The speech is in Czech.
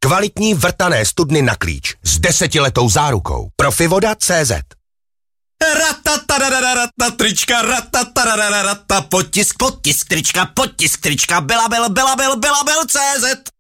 Kvalitní vrtané studny na klíč s 10letou zárukou. Profivoda.cz. Ratatarararata, trička, ratatarararata, potisk, trička, byla, CZ.